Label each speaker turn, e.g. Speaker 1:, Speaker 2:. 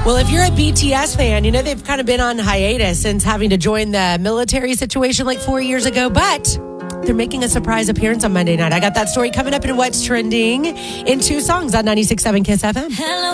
Speaker 1: Well, if you're a BTS fan, you know they've kind of been on hiatus since having to join the military situation like 4 years ago, but they're making a surprise appearance on Monday night. I got that story coming up in What's Trending in 2 songs on 96.7 KISS FM.